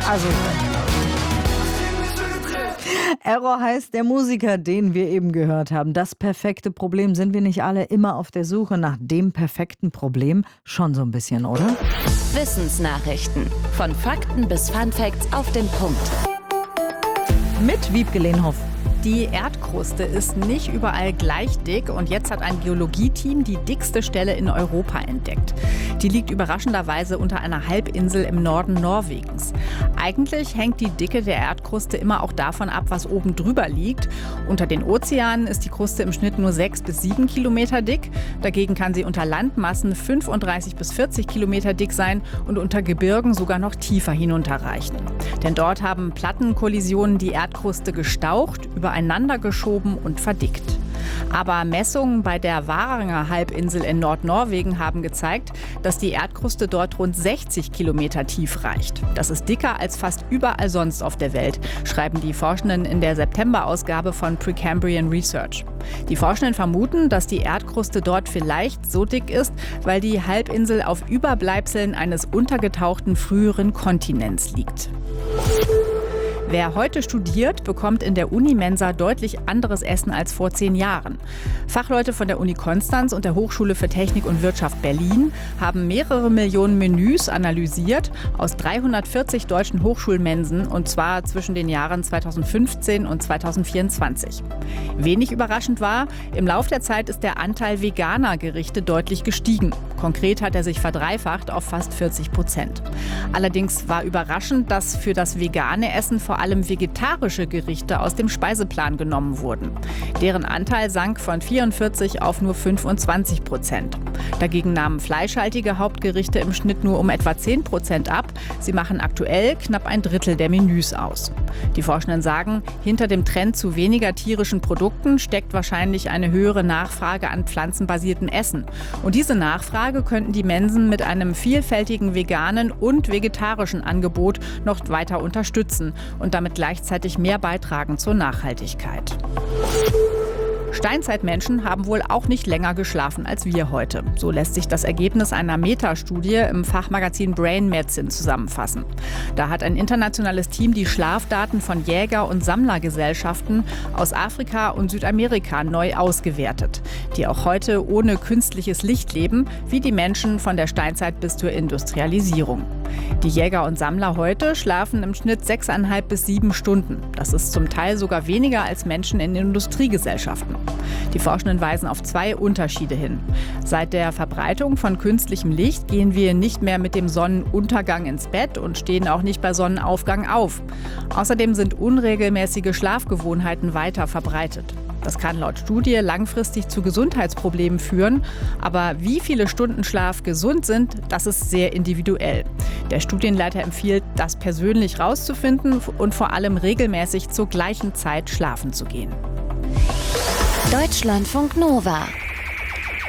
Also Error heißt der Musiker, den wir eben gehört haben. Das perfekte Problem. Sind wir nicht alle immer auf der Suche nach dem perfekten Problem? Schon so ein bisschen, oder? Wissensnachrichten. Von Fakten bis Funfacts auf den Punkt. Mit Wiebke Lehnhoff. Die Erdkruste ist nicht überall gleich dick und jetzt hat ein Geologieteam die dickste Stelle in Europa entdeckt. Die liegt überraschenderweise unter einer Halbinsel im Norden Norwegens. Eigentlich hängt die Dicke der Erdkruste immer auch davon ab, was oben drüber liegt. Unter den Ozeanen ist die Kruste im Schnitt nur 6 bis 7 Kilometer dick. Dagegen kann sie unter Landmassen 35 bis 40 Kilometer dick sein und unter Gebirgen sogar noch tiefer hinunterreichen. Denn dort haben Plattenkollisionen die Erdkruste gestaucht, übereinander geschoben und verdickt. Aber Messungen bei der Varanger Halbinsel in Nordnorwegen haben gezeigt, dass die Erdkruste dort rund 60 Kilometer tief reicht. Das ist dicker als fast überall sonst auf der Welt, schreiben die Forschenden in der September-Ausgabe von Precambrian Research. Die Forschenden vermuten, dass die Erdkruste dort vielleicht so dick ist, weil die Halbinsel auf Überbleibseln eines untergetauchten früheren Kontinents liegt. Wer heute studiert, bekommt in der Unimensa deutlich anderes Essen als vor 10 Jahren. Fachleute von der Uni Konstanz und der Hochschule für Technik und Wirtschaft Berlin haben mehrere Millionen Menüs analysiert aus 340 deutschen Hochschulmensen, und zwar zwischen den Jahren 2015 und 2024. Wenig überraschend war, im Lauf der Zeit ist der Anteil veganer Gerichte deutlich gestiegen. Konkret hat er sich verdreifacht auf fast 40%. Allerdings war überraschend, dass für das vegane Essen vor allem vegetarische Gerichte aus dem Speiseplan genommen wurden. Deren Anteil sank von 44 auf nur 25%. Dagegen nahmen fleischhaltige Hauptgerichte im Schnitt nur um etwa 10% ab. Sie machen aktuell knapp ein Drittel der Menüs aus. Die Forschenden sagen, hinter dem Trend zu weniger tierischen Produkten steckt wahrscheinlich eine höhere Nachfrage an pflanzenbasiertem Essen. Und diese Nachfrage könnten die Mensen mit einem vielfältigen veganen und vegetarischen Angebot noch weiter unterstützen und damit gleichzeitig mehr beitragen zur Nachhaltigkeit. Steinzeitmenschen haben wohl auch nicht länger geschlafen als wir heute. So lässt sich das Ergebnis einer Metastudie im Fachmagazin Brain Medicine zusammenfassen. Da hat ein internationales Team die Schlafdaten von Jäger- und Sammlergesellschaften aus Afrika und Südamerika neu ausgewertet, die auch heute ohne künstliches Licht leben, wie die Menschen von der Steinzeit bis zur Industrialisierung. Die Jäger und Sammler heute schlafen im Schnitt 6,5 bis 7 Stunden. Das ist zum Teil sogar weniger als Menschen in Industriegesellschaften. Die Forschenden weisen auf 2 Unterschiede hin. Seit der Verbreitung von künstlichem Licht gehen wir nicht mehr mit dem Sonnenuntergang ins Bett und stehen auch nicht bei Sonnenaufgang auf. Außerdem sind unregelmäßige Schlafgewohnheiten weiter verbreitet. Das kann laut Studie langfristig zu Gesundheitsproblemen führen. Aber wie viele Stunden Schlaf gesund sind, das ist sehr individuell. Der Studienleiter empfiehlt, das persönlich rauszufinden und vor allem regelmäßig zur gleichen Zeit schlafen zu gehen. Deutschlandfunk Nova